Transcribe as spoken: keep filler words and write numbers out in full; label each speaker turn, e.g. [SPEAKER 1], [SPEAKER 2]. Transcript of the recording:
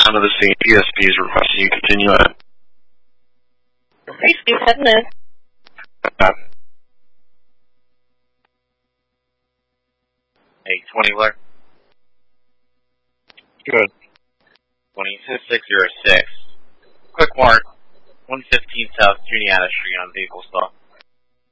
[SPEAKER 1] sound of the scene. P S P is requesting you continue on.
[SPEAKER 2] Okay, Steve, heading in.
[SPEAKER 1] Uh,
[SPEAKER 3] Hey, twenty alert.
[SPEAKER 1] good.
[SPEAKER 3] twenty-six oh six. Quick mark. one fifteen South Juniata Street on vehicle stop.